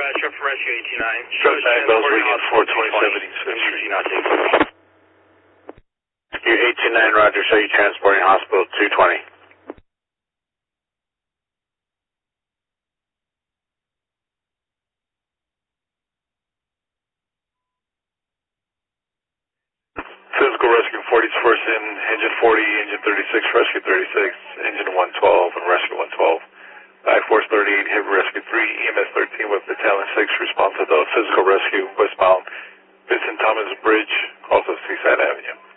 Truck for Rescue 829. Truck 9 Bells Region 427 East 5th Street. Rescue 829, Roger. Show you transporting hospital 220. Physical rescue 41st in, engine 40, engine 36, rescue 36, engine 112, and rescue 112. Back force 38, heavy rescue 3, EMS 13 with battalion 6, response to the physical rescue westbound Vincent Thomas Bridge, off of Seaside Avenue.